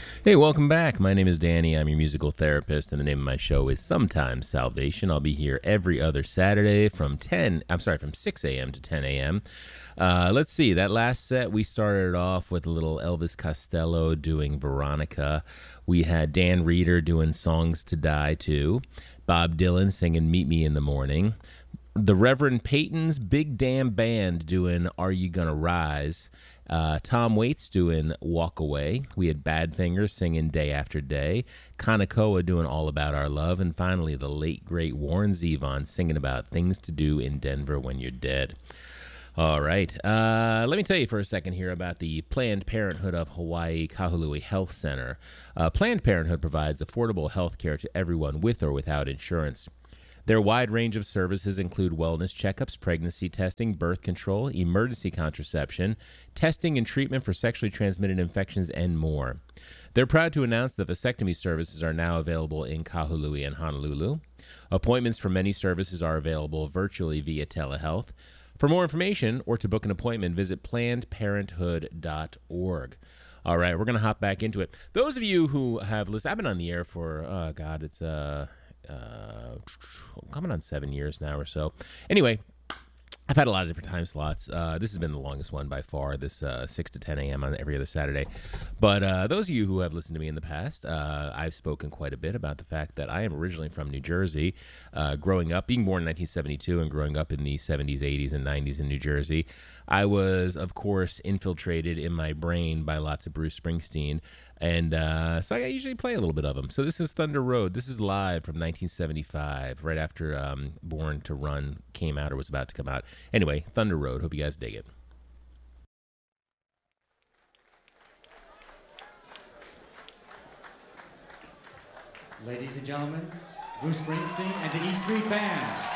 Hey, welcome back. My name is Danny. I'm your musical therapist, and the name of my show is Sometimes Salvation. I'll be here every other Saturday from 6 a.m. to 10 a.m. Let's see. That last set, we started off with a little Elvis Costello doing Veronica. We had Dan Reeder doing Songs to Die To. Bob Dylan singing Meet Me in the Morning. The Reverend Peyton's Big Damn Band doing Are You Gonna Rise? Tom Waits doing Walk Away. We had Badfinger singing Day After Day. Kanakoa doing All About Our Love. And finally, the late, great Warren Zevon singing about Things to Do in Denver When You're Dead. All right. Let me tell you for a second here about the Planned Parenthood of Hawaii Kahului Health Center. Planned Parenthood provides affordable health care to everyone with or without insurance. Their wide range of services include wellness checkups, pregnancy testing, birth control, emergency contraception, testing and treatment for sexually transmitted infections, and more. They're proud to announce that vasectomy services are now available in Kahului and Honolulu. Appointments for many services are available virtually via telehealth. For more information or to book an appointment, visit PlannedParenthood.org. All right, we're going to hop back into it. Those of you who have listened, I've been on the air for, coming on 7 years now or so. Anyway, I've had a lot of different time slots. This has been the longest one by far, this 6 to 10 a.m. on every other Saturday. But those of you who have listened to me in the past, I've spoken quite a bit about the fact that I am originally from New Jersey, growing up, being born in 1972 and growing up in the 70s, 80s, and 90s in New Jersey. I was, of course, infiltrated in my brain by lots of Bruce Springsteen, and so I usually play a little bit of him. So this is Thunder Road. This is live from 1975, right after Born to Run came out or was about to come out. Anyway, Thunder Road. Hope you guys dig it. Ladies and gentlemen, Bruce Springsteen and the E Street Band.